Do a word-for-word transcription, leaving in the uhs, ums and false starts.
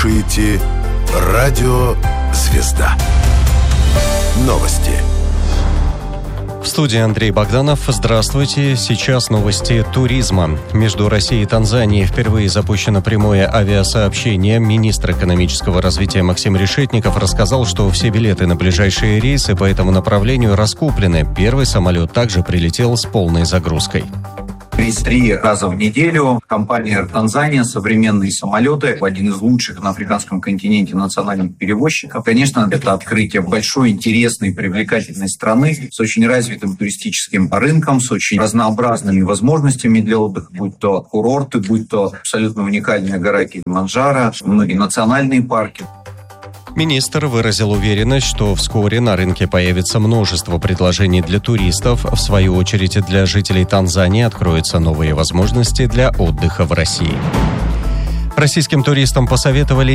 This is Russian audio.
слушаете «Радио Звезда». Новости. В студии Андрей Богданов. Здравствуйте. Сейчас новости туризма. Между Россией и Танзанией впервые запущено прямое авиасообщение. Министр экономического развития Максим Решетников рассказал, что все билеты на ближайшие рейсы по этому направлению раскуплены. Первый самолет также прилетел с полной загрузкой. Три раза в неделю компания Air Tanzania, современные самолеты, один из лучших на африканском континенте национальных перевозчиков. Конечно, это открытие большой, интересной, привлекательной страны с очень развитым туристическим рынком, с очень разнообразными возможностями для отдыха, будь то курорты, будь то абсолютно уникальная гора Килиманджаро, многие национальные парки. Министр выразил уверенность, что вскоре на рынке появится множество предложений для туристов. В свою очередь, для жителей Танзании откроются новые возможности для отдыха в России. Российским туристам посоветовали